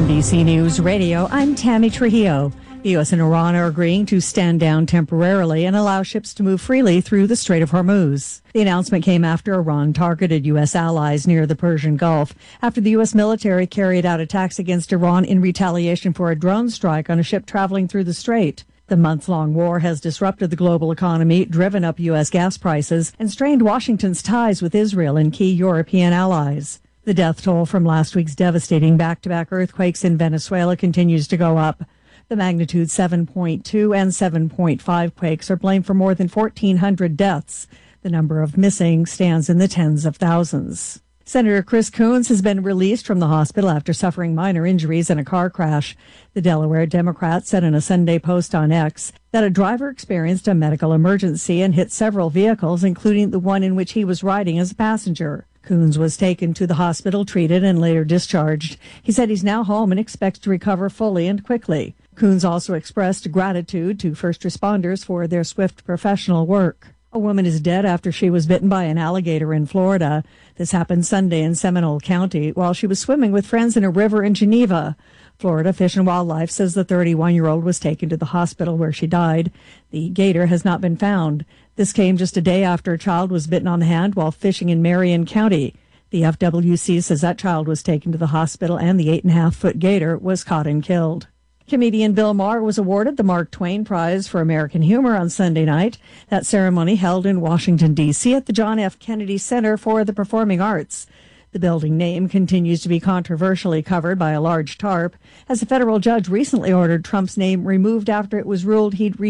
NBC News Radio, I'm Tammy Trujillo. The U.S. and Iran are agreeing to stand down temporarily and allow ships to move freely through the Strait of Hormuz. The announcement came after Iran targeted U.S. allies near the Persian Gulf after the U.S. military carried out attacks against Iran in retaliation for a drone strike on a ship traveling through the strait. The month-long war has disrupted the global economy, driven up U.S. gas prices, and strained Washington's ties with Israel and key European allies. The death toll from last week's devastating back-to-back earthquakes in Venezuela continues to go up. The magnitude 7.2 and 7.5 quakes are blamed for more than 1,400 deaths. The number of missing stands in the tens of thousands. Senator Chris Coons has been released from the hospital after suffering minor injuries in a car crash. The Delaware Democrat said in a Sunday post on X that a driver experienced a medical emergency and hit several vehicles, including the one in which he was riding as a passenger. Coons was taken to the hospital, treated, and later discharged. He said he's now home and expects to recover fully and quickly. Coons also expressed gratitude to first responders for their swift professional work. A woman is dead after she was bitten by an alligator in Florida. This happened Sunday in Seminole County while she was swimming with friends in a river in Geneva. Florida Fish and Wildlife says the 31-year-old was taken to the hospital where she died. The gator has not been found. This came just a day after a child was bitten on the hand while fishing in Marion County. The FWC says that child was taken to the hospital and the 8.5-foot gator was caught and killed. Comedian Bill Maher was awarded the Mark Twain Prize for American Humor on Sunday night. That ceremony held in Washington, D.C. at the John F. Kennedy Center for the Performing Arts. The building name continues to be controversially covered by a large tarp, as a federal judge recently ordered Trump's name removed after it was ruled he'd